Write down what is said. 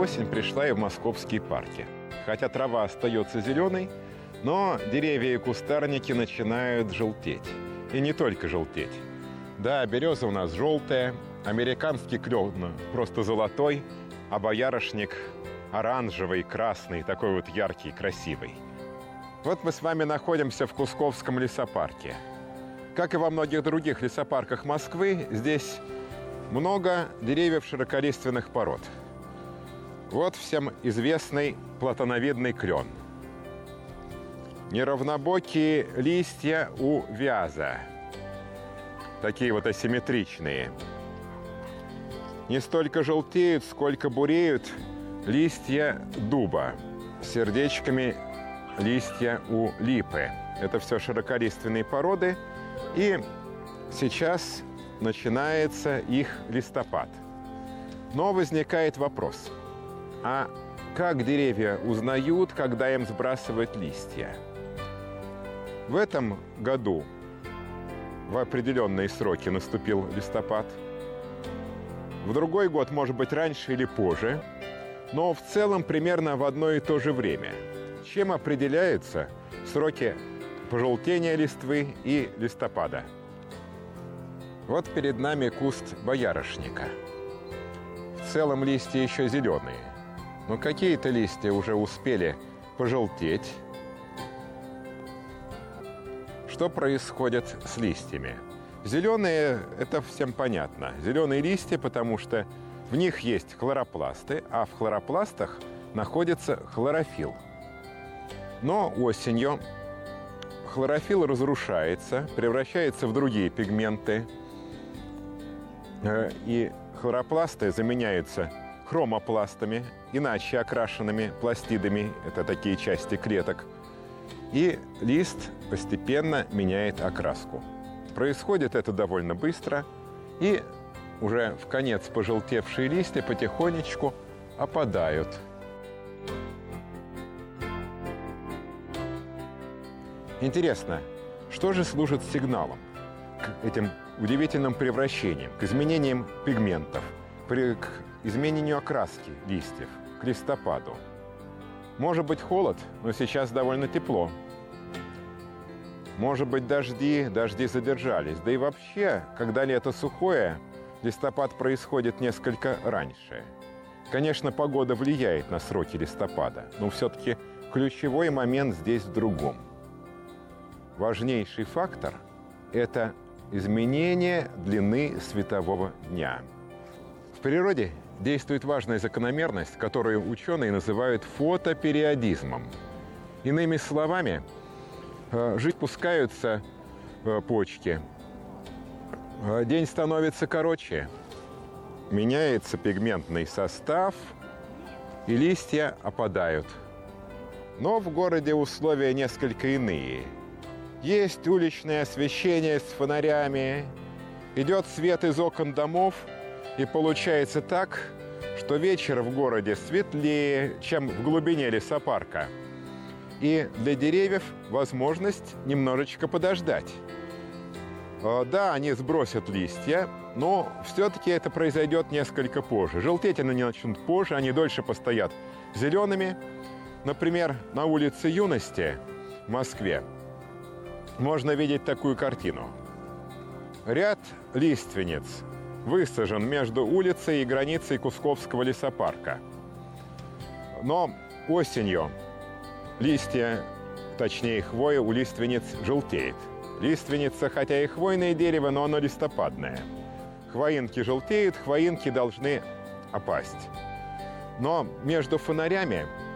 осень пришла и в московские парки. Хотя трава остается зеленой, но деревья и кустарники начинают желтеть. И не только желтеть. Да, береза у нас желтая, американский клен просто золотой, а боярышник оранжевый, красный, такой вот яркий, красивый. Вот мы с вами находимся в Кусковском лесопарке. Как и во многих других лесопарках Москвы, здесь много деревьев широколиственных пород. Вот всем известный платоновидный клен. Неравнобокие листья у вяза. Такие вот асимметричные. Не столько желтеют, сколько буреют листья дуба. Сердечками листья у липы. Это все широколиственные породы. И сейчас начинается их листопад. Но возникает вопрос. А как деревья узнают, когда им сбрасывать листья? В этом году в определенные сроки наступил листопад. В другой год, может быть, раньше или позже, но в целом примерно в одно и то же время. Чем определяются сроки пожелтения листвы и листопада? Вот перед нами куст боярышника. В целом листья еще зеленые, но какие-то листья уже успели пожелтеть. Что происходит с листьями? Зеленые – это всем понятно. Зеленые листья, потому что в них есть хлоропласты, а в хлоропластах находится хлорофилл. Но осенью хлорофилл разрушается, превращается в другие пигменты, и хлоропласты заменяются хромопластами, иначе окрашенными пластидами, это такие части клеток, и лист постепенно меняет окраску. Происходит это довольно быстро, и уже в конец пожелтевшие листья потихонечку опадают. Интересно, что же служит сигналом к этим удивительным превращениям, к изменениям пигментов, к изменению окраски листьев, к листопаду? Может быть холод, но сейчас довольно тепло. Может быть дожди задержались. Да и вообще, когда лето сухое, листопад происходит несколько раньше. Конечно, погода влияет на сроки листопада, но все-таки ключевой момент здесь в другом. Важнейший фактор – это изменение длины светового дня. В природе действует важная закономерность, которую ученые называют фотопериодизмом. Иными словами, жить пускаются почки, день становится короче, меняется пигментный состав, и листья опадают. Но в городе условия несколько иные. Есть уличное освещение с фонарями, идет свет из окон домов, и получается так, что вечер в городе светлее, чем в глубине лесопарка. И для деревьев возможность немножечко подождать. Да, они сбросят листья, но все-таки это произойдет несколько позже. Желтеть они начнут позже, они дольше постоят зелеными. Например, на улице Юности в Москве можно видеть такую картину. Ряд лиственниц высажен между улицей и границей Кусковского лесопарка. Но осенью листья, точнее хвоя у лиственниц желтеет. Лиственница, хотя и хвойное дерево, но оно листопадное. Хвоинки желтеют, хвоинки должны опасть. Но между фонарями